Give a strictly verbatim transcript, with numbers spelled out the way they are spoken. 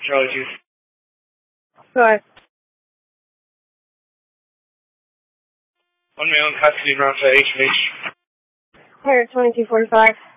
Charlie two. Go ahead. One male in custody, around H and H. Here, twenty-two forty-five.